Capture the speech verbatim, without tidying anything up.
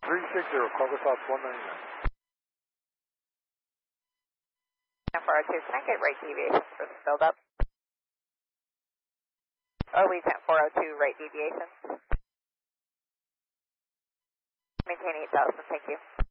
three six zero, Cargo South one ninety-nine. four oh two, can I get right deviations for this build-up? Always at four oh two, right deviations. Maintain eight thousand, thank you.